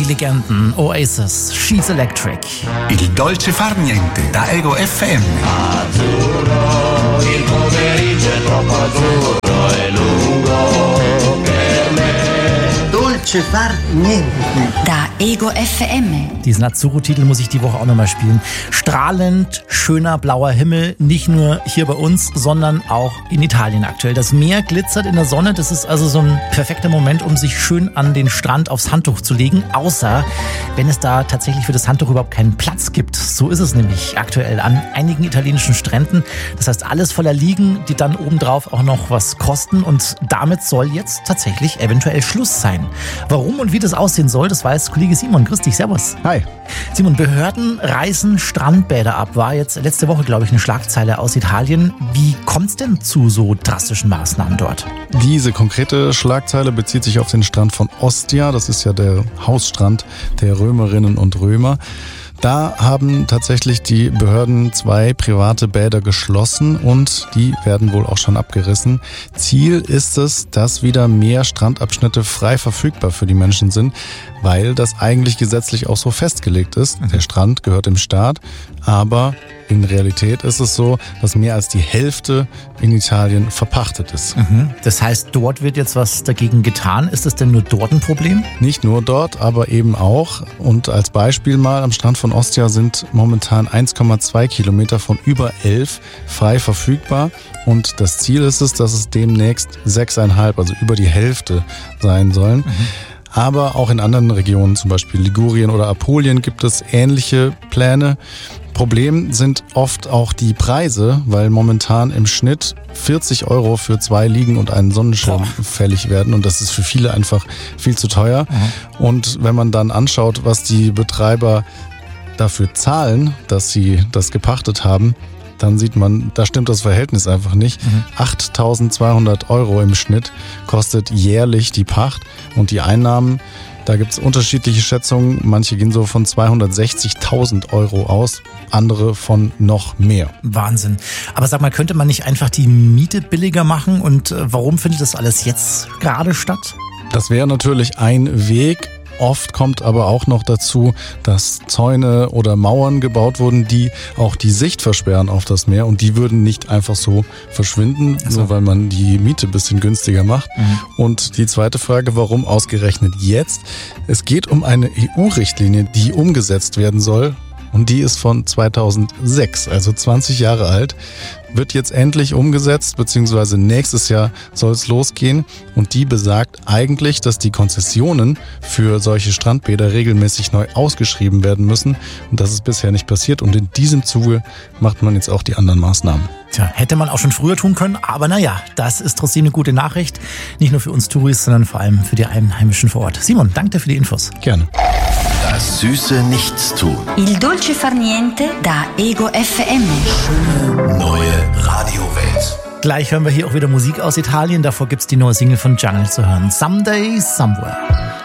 Legenden, Oasis, She's Electric. Il dolce far niente, da Ego FM. Azzurro, il pomeriggio è troppo azzurro e lungo per me. Dolce far niente. Da Ego FM. Diesen Azzurro-Titel muss ich die Woche auch nochmal spielen. Strahlend, schöner blauer Himmel, nicht nur hier bei uns, sondern auch in Italien aktuell. Das Meer glitzert in der Sonne, das ist also so ein perfekter Moment, um sich schön an den Strand aufs Handtuch zu legen, außer wenn es da tatsächlich für das Handtuch überhaupt keinen Platz gibt. So ist es nämlich aktuell an einigen italienischen Stränden. Das heißt, alles voller Liegen, die dann obendrauf auch noch was kosten, und damit soll jetzt tatsächlich eventuell Schluss sein. Warum und wie das aussehen soll, das weiß Kollege Simon. Grüß dich, servus. Hi. Simon, Behörden reißen Strandbäder ab, war jetzt letzte Woche, glaube ich, eine Schlagzeile aus Italien. Wie kommt es denn zu so drastischen Maßnahmen dort? Diese konkrete Schlagzeile bezieht sich auf den Strand von Ostia. Das ist ja der Hausstrand der Römerinnen und Römer. Da haben tatsächlich die Behörden 2 private Bäder geschlossen und die werden wohl auch schon abgerissen. Ziel ist es, dass wieder mehr Strandabschnitte frei verfügbar für die Menschen sind, weil das eigentlich gesetzlich auch so festgelegt ist. Der Strand gehört dem Staat, aber in Realität ist es so, dass mehr als die Hälfte in Italien verpachtet ist. Das heißt, dort wird jetzt was dagegen getan. Ist das denn nur dort ein Problem? Nicht nur dort, aber eben auch. Und als Beispiel mal, am Strand von Ostia sind momentan 1,2 Kilometer von über 11 frei verfügbar. Und das Ziel ist es, dass es demnächst 6,5, also über die Hälfte sein sollen. Aber auch in anderen Regionen, zum Beispiel Ligurien oder Apulien, gibt es ähnliche Pläne. Problem sind oft auch die Preise, weil momentan im Schnitt 40 € für 2 Liegen und einen Sonnenschirm fällig werden. Und das ist für viele einfach viel zu teuer. Und wenn man dann anschaut, was die Betreiber dafür zahlen, dass sie das gepachtet haben, dann sieht man, da stimmt das Verhältnis einfach nicht. 8.200 € im Schnitt kostet jährlich die Pacht, und die Einnahmen, da gibt es unterschiedliche Schätzungen. Manche gehen so von 260.000 € aus, andere von noch mehr. Wahnsinn. Aber sag mal, könnte man nicht einfach die Miete billiger machen? Und warum findet das alles jetzt gerade statt? Das wäre natürlich ein Weg. Oft kommt aber auch noch dazu, dass Zäune oder Mauern gebaut wurden, die auch die Sicht versperren auf das Meer, und die würden nicht einfach so verschwinden, nur weil man die Miete ein bisschen günstiger macht. Und die zweite Frage, warum ausgerechnet jetzt? Es geht um eine EU-Richtlinie, die umgesetzt werden soll, und die ist von 2006, also 20 Jahre alt. Wird jetzt endlich umgesetzt, beziehungsweise nächstes Jahr soll es losgehen. Und die besagt eigentlich, dass die Konzessionen für solche Strandbäder regelmäßig neu ausgeschrieben werden müssen. Und das ist bisher nicht passiert. Und in diesem Zuge macht man jetzt auch die anderen Maßnahmen. Tja, hätte man auch schon früher tun können. Aber naja, das ist trotzdem eine gute Nachricht. Nicht nur für uns Touris, sondern vor allem für die Einheimischen vor Ort. Simon, danke dir für die Infos. Gerne. Das süße Nichtstun. Il dolce far niente da Ego FM. Neue Radiowelt. Gleich hören wir hier auch wieder Musik aus Italien. Davor gibt's die neue Single von Jungle zu hören. Someday, Somewhere.